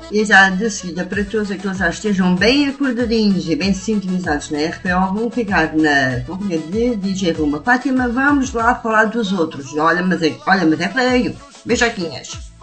E já de seguida, para todos aqueles que já estejam bem acordadinhos e bem sintonizados na RPO, vão ficar na companhia de DJ Ruma Fátima. Vamos lá falar dos outros. Olha, mas é feio. Beijoquinhas.